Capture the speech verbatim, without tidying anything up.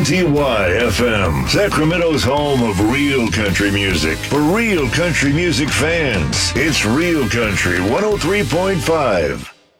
N Y F M, Sacramento's home of real country music. For real country music fans, it's Real Country one oh three point five.